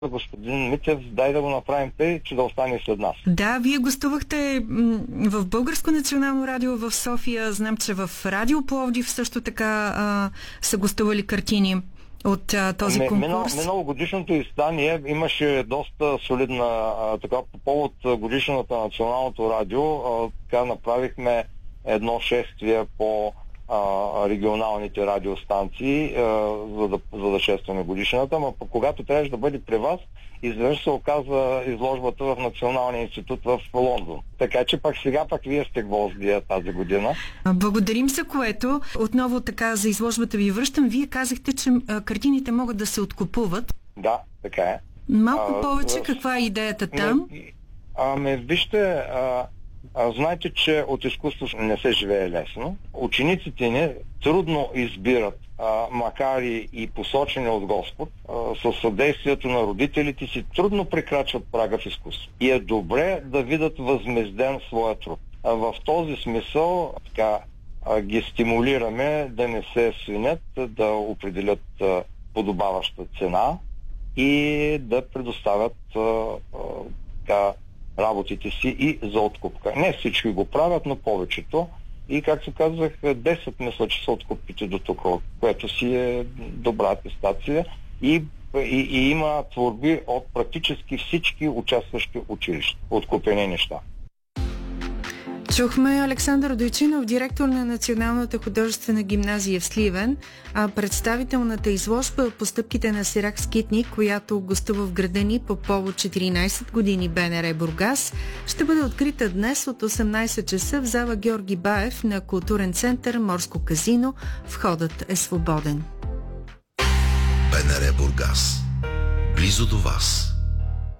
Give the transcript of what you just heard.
господин Митев, дай да го направим тъй, че да остане след нас. Да, вие гостувахте в Българско национално радио в София. Знам, че в Радио Пловдив също така са гостували картини от този конкурс. Миналогодишното издание имаше доста солидна така по повод годишната на Националното радио. Така направихме едно шествие по регионалните радиостанции, за да шестваме годишната, но когато трябваше да бъде при вас, изведнъж се оказа изложбата в Националния институт в Лондон. Така че сега вие сте гвоздия тази година. Благодарим за което. Отново така за изложбата ви връщам. Вие казахте, че картините могат да се откупуват. Да, така е. Малко повече, каква е идеята там? Вижте, знаете, че от изкуство не се живее лесно. Учениците ни трудно избират, макар и посочени от Господ, със съдействието на родителите си, трудно прекрачват прага в изкуство. И е добре да видят възмезден своя труд. В този смисъл ги стимулираме да не се свинят, да определят подобаваща цена и да предоставят работите си и за откупка. Не всички го правят, но повечето. И както казах, 10 мисля, че са откупите до тук, което си е добра атестация. И има творби от практически всички участващи училища. Откупени неща. Чухме Александър Дойчинов, директор на Националната художествена гимназия в Сливен, а представителната изложба по стъпките на Сирак Скитник, която гостува в града ни по повод 14 години БНР Бургас, ще бъде открита днес от 18 часа в зала Георги Баев на културен център Морско казино. Входът е свободен. БНР Бургас. Близо до вас.